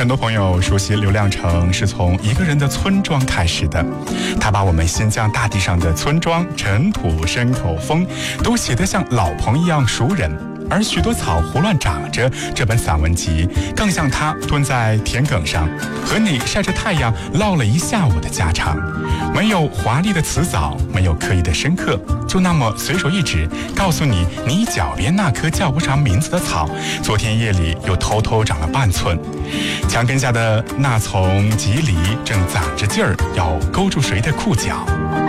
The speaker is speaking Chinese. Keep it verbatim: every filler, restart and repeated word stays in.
很多朋友熟悉刘亮程是从一个人的村庄开始的，他把我们新疆大地上的村庄、尘土、牲口、风都写得像老朋一样熟人。而许多草胡乱长着，这本散文集更像他蹲在田埂上和你晒着太阳唠了一下午的家常，没有华丽的辞藻，没有刻意的深刻，就那么随手一指，告诉你你脚边那棵叫不上名字的草，昨天夜里又偷偷长了半寸，墙根下的那丛棘藜正攒着劲儿要勾住谁的裤脚。